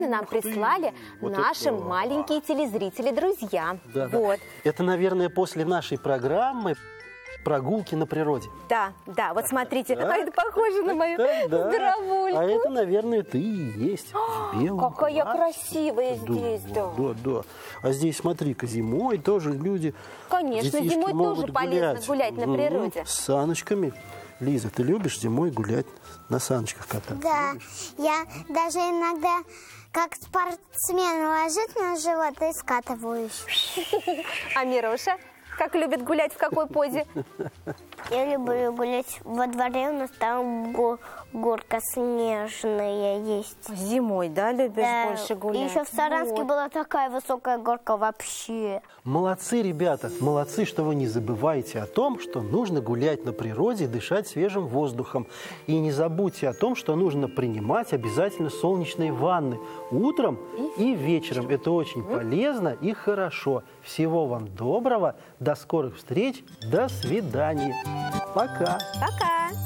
нам прислали Вот наши это. маленькие телезрители-друзья. Да, да. Вот. Это, наверное, после нашей программы «Прогулки на природе». Да, вот смотрите, Да. а это похоже на мою Да. здоровульку. А это, наверное, ты и есть. В белом Какая платье. красивая здесь, да. Да. А здесь, смотри-ка, зимой тоже люди... Конечно, детишки зимой могут тоже полезно гулять на природе. С саночками. Лиза, ты любишь зимой гулять на саночках кататься? Да, я даже иногда как спортсмен ложусь на живот и скатываюсь. А Мироша как любит гулять, в какой позе? Я люблю гулять во дворе, у нас там горка снежная есть. Зимой, да, любишь больше И гулять? еще в Саранске Вот. была такая высокая горка вообще. Молодцы, ребята, молодцы, что вы не забываете о том, что нужно гулять на природе и дышать свежим воздухом. И не забудьте о том, что нужно принимать обязательно солнечные ванны утром и вечером. Это очень полезно и хорошо. Всего вам доброго, до скорых встреч, до свидания. Пока. Пока.